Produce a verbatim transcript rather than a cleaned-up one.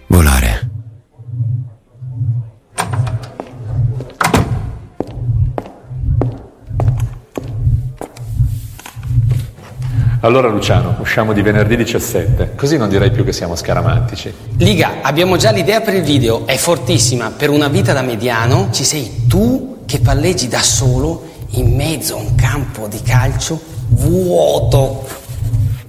Volare. Allora Luciano, usciamo di venerdì diciassette, così non direi più che siamo scaramantici. Liga, abbiamo già l'idea per il video, è fortissima. Per una vita da mediano ci sei tu che palleggi da solo in mezzo a un campo di calcio vuoto.